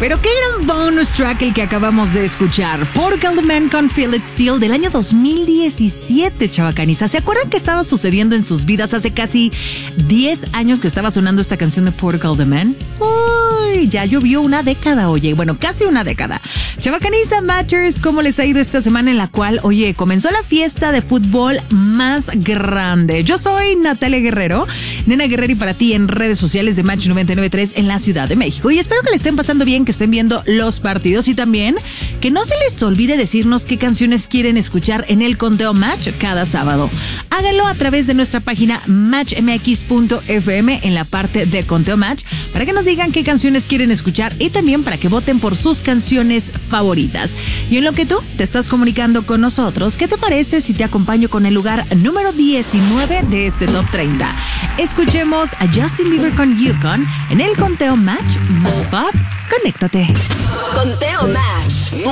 Pero qué gran bonus track el que acabamos de escuchar. Portugal The Man con Feel It Still del año 2017, chavacanisa. ¿Se acuerdan que estaba sucediendo en sus vidas hace casi 10 años que estaba sonando esta canción de Portugal The Man? Uy, ya llovió una década, oye. Bueno, casi una década. Chavacanisa Matchers, ¿cómo les ha ido esta semana en la cual, oye, comenzó la fiesta de fútbol más grande? Yo soy Natalia Guerrero, Nena Guerrero, y para ti en redes sociales de Match 99.3 en la Ciudad de México. Y espero que le estén pasando bien, que estén viendo los partidos y también que no se les olvide decirnos qué canciones quieren escuchar en el conteo Match cada sábado. Háganlo a través de nuestra página matchmx.fm en la parte de conteo Match para que nos digan qué canciones quieren escuchar y también para que voten por sus canciones favoritas. Y en lo que tú te estás comunicando con nosotros, ¿qué te parece si te acompaño con el lugar número 19 de este Top 30? Escuchemos a Justin Bieber con Yukon en el conteo Match más pop. Conéctate. Conteo Match.